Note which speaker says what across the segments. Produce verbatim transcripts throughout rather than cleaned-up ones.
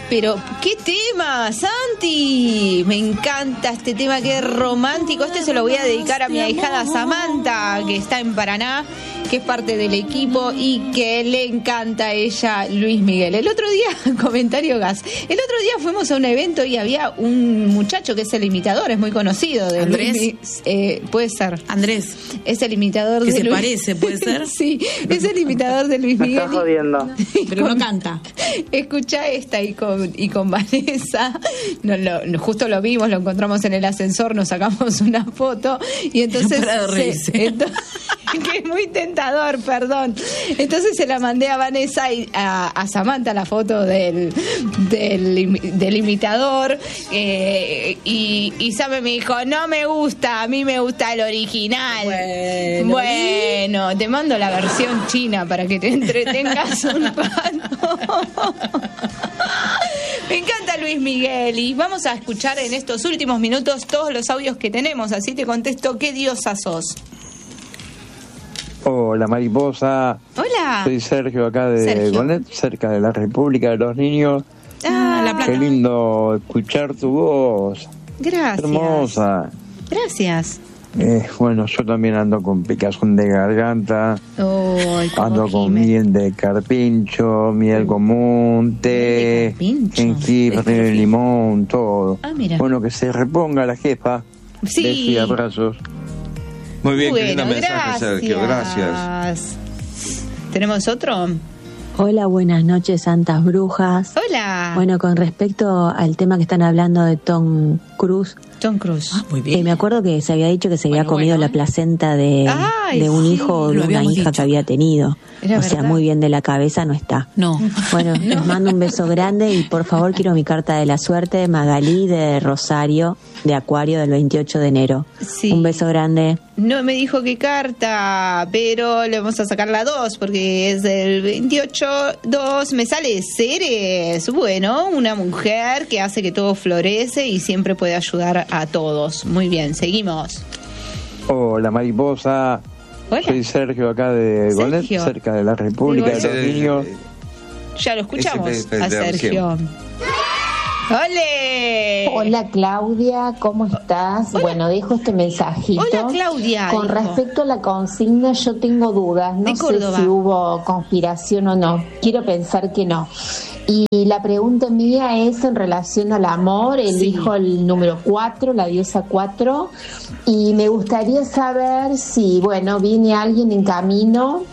Speaker 1: Pero, ¿qué tema, Santi? Me encanta este tema, que es romántico. Este se lo voy a dedicar a mi ahijada Samantha, que está en Paraná, que es parte del equipo y que le encanta a ella Luis Miguel. El otro día, comentario gas, el otro día fuimos a un evento y había un muchacho que es el imitador, es muy conocido de
Speaker 2: Andrés.
Speaker 1: Luis, eh, puede ser.
Speaker 2: Andrés.
Speaker 1: Es el imitador
Speaker 2: que
Speaker 1: de
Speaker 2: se
Speaker 1: Luis.
Speaker 2: parece, puede ser.
Speaker 1: Sí, es el imitador de Luis Miguel.
Speaker 3: Me está jodiendo.
Speaker 2: Pero no canta.
Speaker 1: Escucha esta y con, y con Vanessa, no, lo, justo lo vimos, lo encontramos en el ascensor, nos sacamos una foto y entonces...
Speaker 2: No para de reírse.
Speaker 1: Se, entonces que es muy tentador, perdón. Entonces se la mandé a Vanessa y a, a Samantha la foto del, del, del imitador eh, y, y Sabe me dijo, no me gusta, a mí me gusta el original.
Speaker 2: Bueno,
Speaker 1: bueno te mando la versión china para que te entretengas un rato. Me encanta Luis Miguel y vamos a escuchar en estos últimos minutos todos los audios que tenemos, así te contesto qué diosa sos.
Speaker 4: Hola mariposa.
Speaker 1: Hola.
Speaker 4: Soy Sergio acá de
Speaker 1: Sergio.
Speaker 4: Gonet, cerca de la República de los Niños.
Speaker 1: Ah, La Plata.
Speaker 4: Qué lindo escuchar tu voz.
Speaker 1: Gracias.
Speaker 4: Hermosa.
Speaker 1: Gracias.
Speaker 4: Eh, bueno, yo también ando con picazón de garganta.
Speaker 1: Oh,
Speaker 4: Ando con miel de carpincho, miel común, té,
Speaker 1: carpincho?
Speaker 4: jengibre, limón, todo.
Speaker 1: Ah, mira.
Speaker 4: Bueno, que se reponga la jefa.
Speaker 1: Sí.
Speaker 4: Besos y abrazos.
Speaker 5: Muy bien,
Speaker 1: Bueno,
Speaker 5: qué lindo mensaje,
Speaker 1: gracias.
Speaker 5: Sergio. Gracias.
Speaker 1: ¿Tenemos otro?
Speaker 6: Hola, buenas noches, santas brujas.
Speaker 1: Hola.
Speaker 6: Bueno, con respecto al tema que están hablando de Tom Cruise,
Speaker 1: Tom Cruise.
Speaker 2: Ah, muy bien.
Speaker 6: eh, me acuerdo que se había dicho que se había
Speaker 2: Bueno,
Speaker 6: comido
Speaker 2: bueno,
Speaker 6: la
Speaker 2: ¿eh?
Speaker 6: placenta de,
Speaker 1: Ay,
Speaker 6: de un
Speaker 1: sí,
Speaker 6: hijo o de
Speaker 2: lo
Speaker 6: una
Speaker 2: habíamos
Speaker 6: hija
Speaker 2: dicho.
Speaker 6: que había tenido.
Speaker 1: Era
Speaker 6: O sea,
Speaker 1: verdad.
Speaker 6: muy bien de la cabeza no está.
Speaker 2: No.
Speaker 6: Bueno, les mando un beso grande y por favor quiero mi carta de la suerte de Magalí de Rosario, de Acuario, del veintiocho de enero.
Speaker 1: Sí.
Speaker 6: Un beso grande.
Speaker 1: No me dijo qué carta, pero le vamos a sacar la dos porque es del veintiocho dos. Me sale Ceres. Bueno, una mujer que hace que todo florece y siempre puede ayudar a todos. Muy bien, seguimos.
Speaker 4: Hola mariposa.
Speaker 1: Hola.
Speaker 4: Soy Sergio acá de Gonet,
Speaker 1: Sergio.
Speaker 4: cerca de la República
Speaker 1: Sí,
Speaker 4: de los Niños.
Speaker 1: Ya lo escuchamos
Speaker 5: Ese es
Speaker 1: a
Speaker 5: de
Speaker 1: Sergio. ¡Ole!
Speaker 7: Hola Claudia, ¿cómo estás?
Speaker 1: Hola.
Speaker 7: Bueno, dejo este mensajito.
Speaker 1: Hola, Claudia,
Speaker 7: Con
Speaker 1: dijo.
Speaker 7: respecto a la consigna, yo tengo dudas. No
Speaker 1: De
Speaker 7: sé
Speaker 1: Córdoba.
Speaker 7: si hubo conspiración o no. Quiero pensar que no. Y la pregunta mía es en relación al amor. Elijo el número cuatro, la diosa cuatro. Y me gustaría saber si, bueno, viene alguien en camino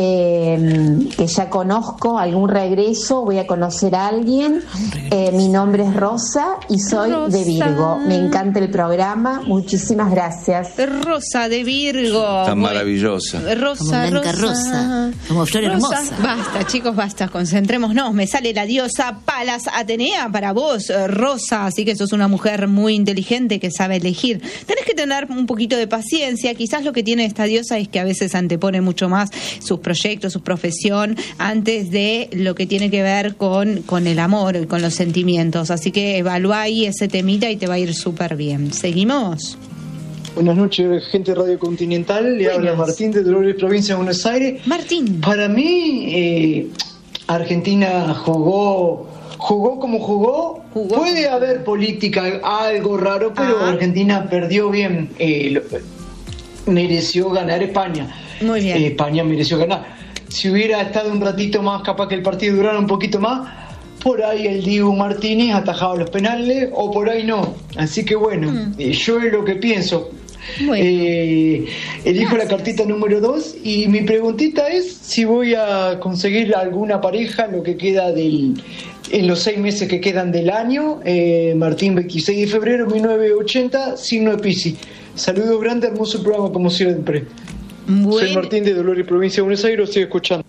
Speaker 7: eh, que ya conozco, algún regreso, voy a conocer a alguien. Eh, mi nombre es Rosa y soy
Speaker 1: Rosa.
Speaker 7: de Virgo. Me encanta el programa. Muchísimas gracias.
Speaker 1: Rosa de Virgo.
Speaker 5: Tan
Speaker 1: Bueno,
Speaker 5: maravillosa.
Speaker 1: Rosa,
Speaker 2: Como blanca
Speaker 1: Rosa.
Speaker 2: rosa, como flor
Speaker 1: Rosa.
Speaker 2: hermosa.
Speaker 1: Basta, chicos, basta, concentrémonos. Me sale la diosa Palas Atenea para vos, eh, Rosa. Así que sos una mujer muy inteligente que sabe elegir. Tenés que tener un poquito de paciencia. Quizás lo que tiene esta diosa es que a veces antepone mucho más sus proyectos, su profesión, antes de lo que tiene que ver con, con el amor y con los sentimientos. Así que evalúa ahí ese temita y te va a ir súper bien. ¿Seguimos?
Speaker 8: Buenas noches, gente de Radio Continental. Le habla
Speaker 1: Buenas.
Speaker 8: Martín de Dolores, provincia de Buenos Aires.
Speaker 1: Martín.
Speaker 8: Para mí, eh, Argentina jugó jugó como jugó.
Speaker 1: Jugó.
Speaker 8: Puede haber política, algo raro, pero
Speaker 1: Ah.
Speaker 8: Argentina perdió bien. Eh, lo- mereció ganar España.
Speaker 1: Muy bien.
Speaker 8: Eh, España mereció ganar. Si hubiera estado un ratito más, capaz que el partido durara un poquito más, por ahí el Dibu Martínez atajaba los penales o por ahí no. Así que bueno,
Speaker 1: Mm.
Speaker 8: eh, yo es lo que pienso.
Speaker 1: Bueno.
Speaker 8: Eh, elijo la cartita número dos y mi preguntita es si voy a conseguir alguna pareja en lo que queda del en los seis meses que quedan del año. eh, Martín, veintiséis de febrero mil novecientos ochenta, signo de Piscis. Saludos grandes, hermoso programa como siempre. Soy
Speaker 1: Bueno.
Speaker 8: Martín de Dolores, provincia de Buenos Aires, estoy escuchando.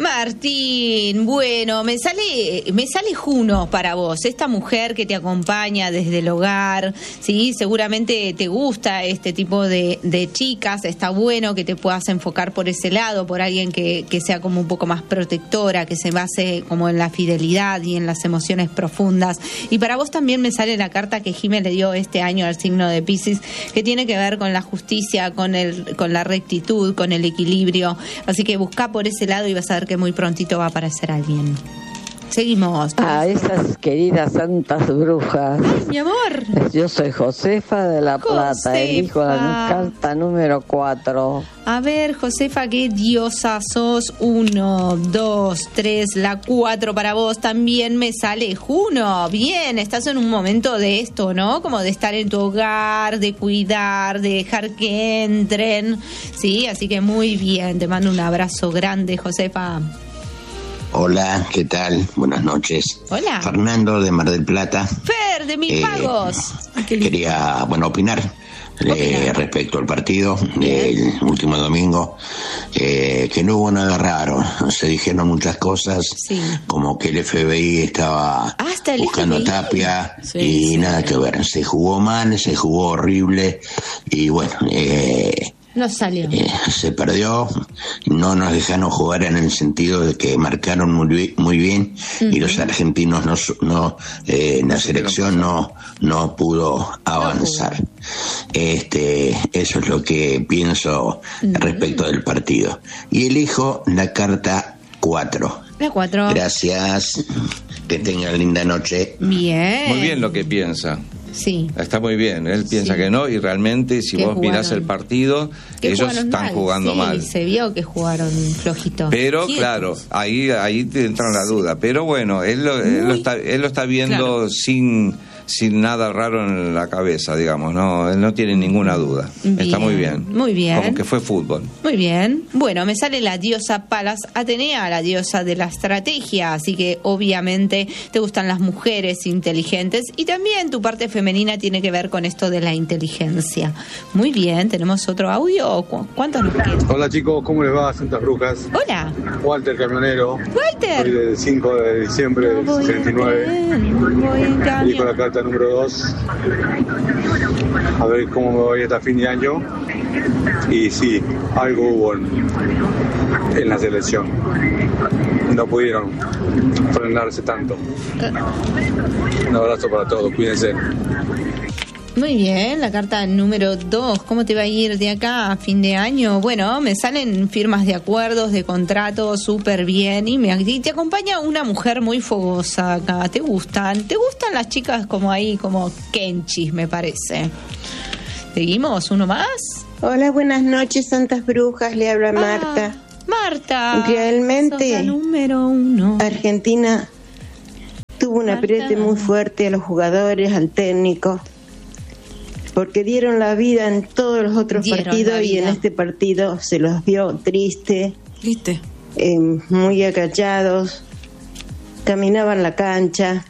Speaker 1: Martín, bueno, me sale, me sale Juno para vos, esta mujer que te acompaña desde el hogar, sí, seguramente te gusta este tipo de, de chicas, está bueno que te puedas enfocar por ese lado, por alguien que, que sea como un poco más protectora, que se base como en la fidelidad y en las emociones profundas. Y para vos también me sale la carta que Jimé le dio este año al signo de Piscis, que tiene que ver con la justicia, con el, con la rectitud, con el equilibrio, así que busca por ese lado y vas a ver que muy prontito va a aparecer alguien. Seguimos.
Speaker 3: A esas queridas santas brujas.
Speaker 1: Ay, mi amor.
Speaker 3: Yo soy Josefa de La Plata,
Speaker 1: Josefa.
Speaker 3: elijo la carta número cuatro.
Speaker 1: A ver, Josefa, qué diosa sos. Uno, dos, tres, la cuatro para vos. También me sale Juno. Bien, estás en un momento de esto, ¿no? Como de estar en tu hogar, de cuidar, de dejar que entren. Sí, así que muy bien. Te mando un abrazo grande, Josefa.
Speaker 9: Hola, ¿qué tal? Buenas noches.
Speaker 1: Hola.
Speaker 9: Fernando de Mar del Plata.
Speaker 1: Fer, de Mil
Speaker 9: Eh,
Speaker 1: Pagos.
Speaker 9: Quería, bueno, opinar eh, respecto al partido del último domingo, eh, que no hubo nada raro. Se dijeron muchas cosas,
Speaker 1: Sí.
Speaker 9: como que el F B I estaba
Speaker 1: Hasta el
Speaker 9: buscando
Speaker 1: F B I.
Speaker 9: a Tapia
Speaker 2: Sí,
Speaker 9: y
Speaker 2: sí.
Speaker 9: nada que ver. Se jugó mal, se jugó horrible y bueno, eh,
Speaker 1: No salió.
Speaker 9: Eh, se perdió, no nos dejaron jugar en el sentido de que marcaron muy, bi- muy bien
Speaker 1: Ujú.
Speaker 9: y los argentinos no, su- no eh, la selección no no pudo avanzar. Este, eso es lo que pienso respecto del partido. Y elijo la carta cuatro.
Speaker 1: La cuatro.
Speaker 9: Gracias, que tengan linda noche.
Speaker 1: Bien.
Speaker 5: Muy bien lo que piensa.
Speaker 1: Sí.
Speaker 5: Está muy bien, él piensa
Speaker 1: Sí.
Speaker 5: que no y realmente si
Speaker 1: Que
Speaker 5: vos mirás
Speaker 1: jugaron.
Speaker 5: el partido,
Speaker 1: Que
Speaker 5: ellos
Speaker 1: jugaron
Speaker 5: están
Speaker 1: mal,
Speaker 5: jugando
Speaker 1: sí,
Speaker 5: mal.
Speaker 1: Se vio que jugaron flojito.
Speaker 5: Pero
Speaker 1: Quietos.
Speaker 5: claro, ahí ahí te entra la duda. Pero bueno, él lo, él lo
Speaker 1: Muy-
Speaker 5: está él lo está viendo
Speaker 2: Claro.
Speaker 5: sin sin nada raro en la cabeza, digamos, no, él no tiene ninguna duda.
Speaker 1: Bien,
Speaker 5: Está muy bien.
Speaker 1: muy bien.
Speaker 5: Como que fue fútbol.
Speaker 1: Muy bien. Bueno, me sale la diosa Palas Atenea, la diosa de la estrategia, así que obviamente te gustan las mujeres inteligentes y también tu parte femenina tiene que ver con esto de la inteligencia. Muy bien, tenemos otro audio. ¿Cu- ¿Cuántos nos quedan?
Speaker 10: Hola chicos, ¿cómo les va? Santas Brujas.
Speaker 1: Hola,
Speaker 10: Walter Camionero.
Speaker 1: Walter.
Speaker 10: Soy del cinco de diciembre del
Speaker 1: Voy
Speaker 10: sesenta y nueve.
Speaker 1: en- voy en cambio.
Speaker 10: Elijo la carta número dos. A ver cómo me voy hasta fin de año. Y sí, algo hubo en, en la selección. No pudieron frenarse tanto. Un abrazo para todos, cuídense.
Speaker 1: Muy bien, la carta número dos. ¿Cómo te va a ir de acá a fin de año? Bueno, me salen firmas de acuerdos, de contratos, súper bien. Y, me, y te acompaña una mujer muy fogosa acá. ¿Te gustan? ¿Te gustan las chicas como ahí, como Kenchis, me parece? ¿Seguimos? ¿Uno más?
Speaker 11: Hola, buenas noches, Santas Brujas. Le habla Marta.
Speaker 1: Ah, Marta.
Speaker 11: Realmente,
Speaker 1: sos la número uno.
Speaker 11: Argentina tuvo un
Speaker 1: Marta.
Speaker 11: apriete muy fuerte a los jugadores, al técnico, porque dieron la vida en todos los otros
Speaker 1: Dieron
Speaker 11: partidos
Speaker 1: la
Speaker 11: y en
Speaker 1: vida.
Speaker 11: este partido se los vio triste,
Speaker 2: ¿Viste?
Speaker 11: eh, muy agachados, caminaban la cancha,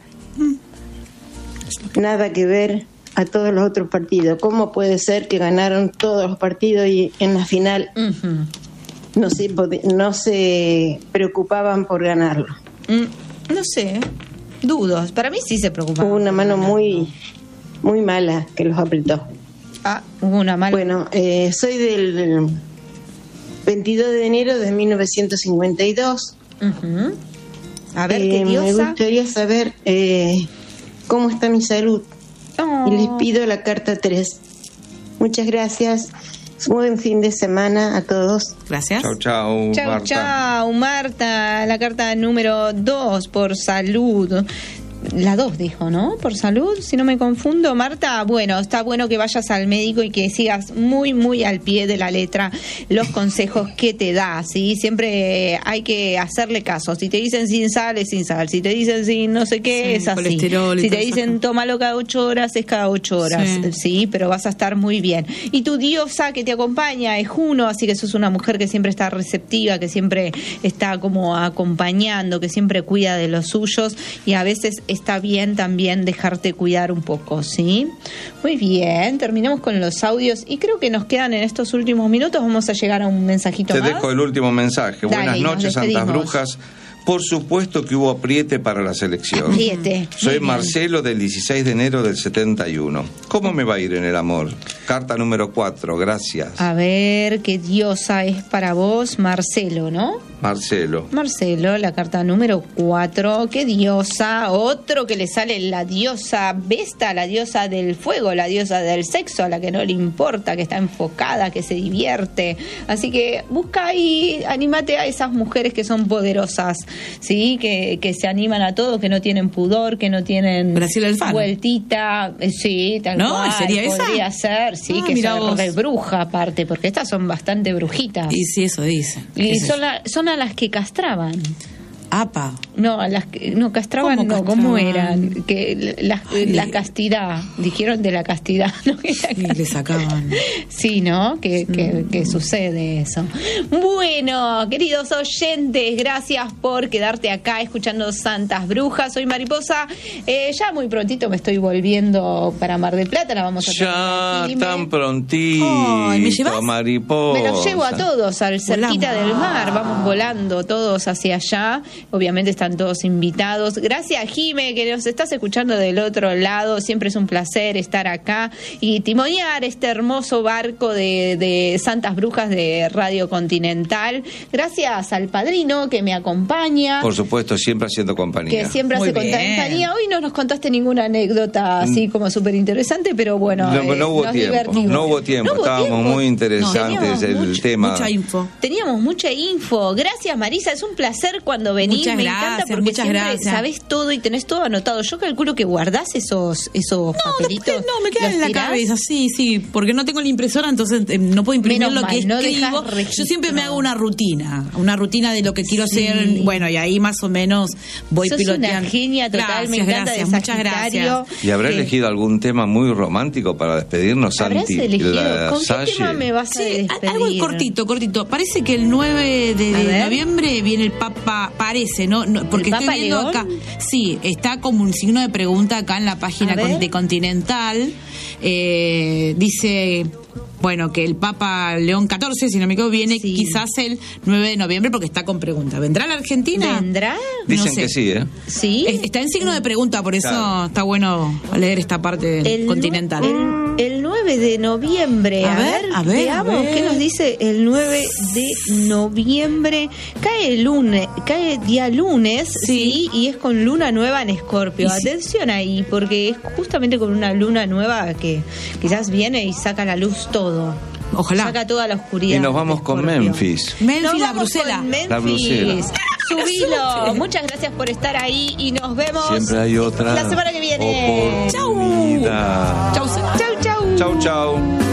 Speaker 11: nada que ver a todos los otros partidos. ¿Cómo puede ser que ganaron todos los partidos y en la final
Speaker 1: Ujú.
Speaker 11: no se, pod- no se preocupaban por ganarlo?
Speaker 1: Mm, no sé, dudos. Para mí sí se preocupa.
Speaker 11: Hubo una mano muy, muy mala que los apretó.
Speaker 1: Ah, hubo una mala.
Speaker 11: Bueno, eh, soy del veintidós de enero de mil novecientos cincuenta y dos.
Speaker 1: Ujú. A ver,
Speaker 11: Eh,
Speaker 1: qué
Speaker 11: me
Speaker 1: diosa.
Speaker 11: gustaría saber eh, cómo está mi salud.
Speaker 1: Oh.
Speaker 11: Y les pido la carta tres. Muchas gracias. Buen fin de semana a todos.
Speaker 2: Gracias.
Speaker 5: Chau, chau,
Speaker 1: Chau,
Speaker 5: Marta.
Speaker 1: chau, Marta. La carta número dos, por salud. La dos dijo, ¿no? Por salud, si no me confundo. Marta, bueno, está bueno que vayas al médico y que sigas muy, muy al pie de la letra los consejos que te da, ¿sí? Siempre hay que hacerle caso. Si te dicen sin sal, es sin sal. Si te dicen sin no sé qué,
Speaker 2: Sí,
Speaker 1: es así.
Speaker 2: colesterol y
Speaker 1: Si te
Speaker 2: todo eso.
Speaker 1: dicen tómalo cada ocho horas, es cada ocho horas,
Speaker 2: Sí.
Speaker 1: ¿sí? Pero vas a estar muy bien. Y tu diosa que te acompaña es Juno, así que sos una mujer que siempre está receptiva, que siempre está como acompañando, que siempre cuida de los suyos y a veces está bien también dejarte cuidar un poco, ¿sí? Muy bien, terminamos con los audios y creo que nos quedan en estos últimos minutos, vamos a llegar a un mensajito
Speaker 5: Te
Speaker 1: más.
Speaker 5: dejo el último mensaje.
Speaker 1: Dale,
Speaker 5: Buenas
Speaker 1: y nos
Speaker 5: noches, Santas
Speaker 1: despedimos.
Speaker 5: Brujas. Por supuesto que hubo apriete para la selección.
Speaker 1: Apriete. Muy
Speaker 5: Soy
Speaker 1: bien.
Speaker 5: Marcelo del dieciséis de enero del setenta y uno. ¿Cómo me va a ir en el amor? Carta número cuatro, gracias.
Speaker 1: A ver, qué diosa es para vos, Marcelo, ¿no?
Speaker 5: Marcelo.
Speaker 1: Marcelo, la carta número cuatro, qué diosa, otro que le sale la diosa Vesta, la diosa del fuego, la diosa del sexo, a la que no le importa, que está enfocada, que se divierte. Así que busca ahí, anímate a esas mujeres que son poderosas. ¿sí? Que, que se animan a todo, que no tienen pudor, que no tienen
Speaker 2: Graciela Alfaro.
Speaker 1: vueltita. Eh, Sí, tal
Speaker 2: ¿No?
Speaker 1: cual.
Speaker 2: ¿Sería esa?
Speaker 1: Podría ser, sí,
Speaker 2: Ah,
Speaker 1: que
Speaker 2: mirá
Speaker 1: son
Speaker 2: vos.
Speaker 1: re bruja aparte, porque estas son bastante brujitas.
Speaker 2: Y sí, eso dice.
Speaker 1: Y son, la- son a las que castraban.
Speaker 2: Apa.
Speaker 1: No, a las que no castraban,
Speaker 2: ¿Cómo
Speaker 1: no, ¿cómo
Speaker 2: castraban?
Speaker 1: eran? Que la,
Speaker 2: Ay,
Speaker 1: la
Speaker 2: le-
Speaker 1: castidad, dijeron de la castidad, ¿no? Que la
Speaker 2: Sí, le sacaban.
Speaker 1: Sí, ¿no? Que, que, que sucede eso. Bueno, queridos oyentes, gracias por quedarte acá escuchando Santas Brujas. Soy Mariposa. Eh, ya muy prontito me estoy volviendo para Mar del Plata. La vamos a tener
Speaker 5: Ya
Speaker 1: aquí.
Speaker 5: tan prontito,
Speaker 2: Ay, ¿me llevas?
Speaker 5: mariposa.
Speaker 1: Me los llevo a todos al cerquita
Speaker 2: Volamos.
Speaker 1: del mar, vamos volando todos hacia allá, obviamente están todos invitados. Gracias, Jime, que nos estás escuchando del otro lado, siempre es un placer estar acá y timonear este hermoso barco de, de Santas Brujas de Radio Continental. Gracias al padrino que me acompaña,
Speaker 5: Por supuesto, siempre haciendo compañía.
Speaker 1: que siempre
Speaker 2: Muy
Speaker 1: hace
Speaker 2: bien.
Speaker 1: compañía. Hoy no nos contaste ninguna anécdota así como súper interesante, pero bueno,
Speaker 5: No,
Speaker 1: eh,
Speaker 5: no hubo
Speaker 1: nos
Speaker 5: tiempo,
Speaker 1: divertimos.
Speaker 5: no hubo tiempo,
Speaker 1: No hubo
Speaker 5: estábamos
Speaker 1: tiempo.
Speaker 5: muy interesantes
Speaker 1: Teníamos
Speaker 5: el
Speaker 1: mucho-
Speaker 5: tema.
Speaker 2: Mucha info.
Speaker 1: Teníamos mucha info. Gracias, Marisa. Es un placer cuando venís.
Speaker 2: Muchas
Speaker 1: Me
Speaker 2: gracias,
Speaker 1: encanta porque
Speaker 2: muchas
Speaker 1: siempre
Speaker 2: gracias.
Speaker 1: sabés todo y tenés todo anotado. Yo calculo que guardás esos, esos
Speaker 2: No,
Speaker 1: papelitos.
Speaker 2: después no, me queda
Speaker 1: ¿Los
Speaker 2: en la
Speaker 1: tirás?
Speaker 2: cabeza, sí, sí, porque no tengo la impresora, entonces eh, no puedo imprimir
Speaker 1: Menos
Speaker 2: lo que
Speaker 1: mal, no
Speaker 2: escribo.
Speaker 1: dejás
Speaker 2: Yo
Speaker 1: registro.
Speaker 2: siempre me hago una rutina, una rutina de lo que quiero
Speaker 1: Sí.
Speaker 2: hacer, bueno, y ahí más o menos voy
Speaker 1: Sos
Speaker 2: piloteando.
Speaker 1: una genia total,
Speaker 2: Gracias,
Speaker 1: me encanta
Speaker 2: gracias,
Speaker 1: de
Speaker 2: muchas
Speaker 1: Sagitario.
Speaker 2: gracias.
Speaker 5: ¿Y habrá
Speaker 1: Sí.
Speaker 5: elegido algún tema muy romántico para despedirnos,
Speaker 1: ¿Habrás
Speaker 5: Santi?
Speaker 1: elegido?
Speaker 5: La
Speaker 1: ¿Con qué
Speaker 5: Salle?
Speaker 1: tema me vas a
Speaker 2: Sí,
Speaker 1: despedir?
Speaker 2: algo cortito, cortito. Parece que el nueve de,
Speaker 1: A
Speaker 2: de
Speaker 1: ver.
Speaker 2: noviembre viene el Papa, parece, ¿no? no porque
Speaker 1: ¿El
Speaker 2: estoy
Speaker 1: Papa
Speaker 2: viendo
Speaker 1: León?
Speaker 2: acá. Sí, está como un signo de pregunta acá en la página
Speaker 1: A ver.
Speaker 2: con- de Continental. Eh, dice, bueno, que el Papa León catorce, si no me equivoco, viene
Speaker 1: Sí.
Speaker 2: quizás el nueve de noviembre porque está con pregunta. ¿Vendrá a la Argentina?
Speaker 1: ¿Vendrá?
Speaker 5: Dicen
Speaker 2: No sé.
Speaker 5: que sí, ¿eh?
Speaker 1: ¿Sí?
Speaker 2: Es- Está en signo de pregunta, por eso
Speaker 5: Claro.
Speaker 2: está bueno leer esta parte del
Speaker 1: El,
Speaker 2: Continental.
Speaker 1: nu- el, el nueve de noviembre.
Speaker 2: A
Speaker 1: A,
Speaker 2: ver,
Speaker 1: ver,
Speaker 2: a ver,
Speaker 1: veamos
Speaker 2: a ver.
Speaker 1: qué nos dice el nueve de noviembre. Cae el lunes, cae día lunes, sí, y es con luna nueva en Escorpio.
Speaker 2: Y sí.
Speaker 1: Atención ahí, porque es justamente con una luna nueva que quizás viene y saca a la luz todo.
Speaker 2: Ojalá.
Speaker 1: Saca toda la oscuridad.
Speaker 5: Y nos vamos
Speaker 1: de
Speaker 5: con
Speaker 1: Escorpio.
Speaker 5: Memphis.
Speaker 2: Memphis,
Speaker 1: Nos
Speaker 2: la
Speaker 1: vamos
Speaker 2: Brucela.
Speaker 1: con Memphis.
Speaker 5: La Brucela.
Speaker 1: Subilo. Muchas gracias por estar ahí y nos vemos
Speaker 5: Siempre hay otra
Speaker 1: la semana que viene.
Speaker 5: oportunidad.
Speaker 2: Chau.
Speaker 1: Chau, chau.
Speaker 5: Chau, chau.